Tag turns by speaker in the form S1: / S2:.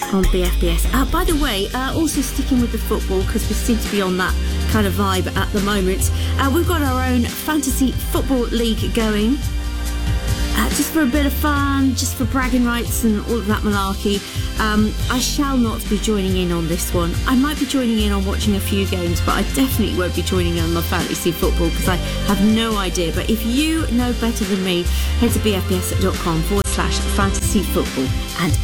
S1: on BFBS. By the way, also sticking with the football, because we seem to be on that kind of vibe at the moment, we've got our own fantasy football league going. Just for a bit of fun, just for bragging rights and all of that malarkey. I shall not be joining in on this one. I might be joining in on watching a few games, but I definitely won't be joining in on the fantasy football because I have no idea. But if you know better than me, head to bfbs.com/fantasy football and